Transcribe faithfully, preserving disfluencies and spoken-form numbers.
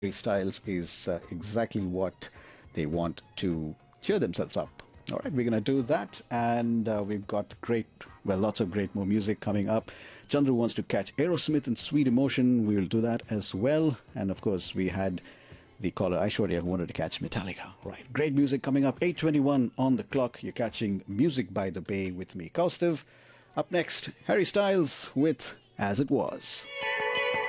Harry Styles is uh, exactly what they want to cheer themselves up. All right, we're going to do that. And uh, we've got great, well, lots of great more music coming up. Chandru wants to catch Aerosmith and Sweet Emotion. We will do that as well. And of course, we had the caller Aishwarya who wanted to catch Metallica. Right, great music coming up. eight twenty-one on the clock. You're catching Music by the Bay with me, Kaustav. Up next, Harry Styles with As It Was.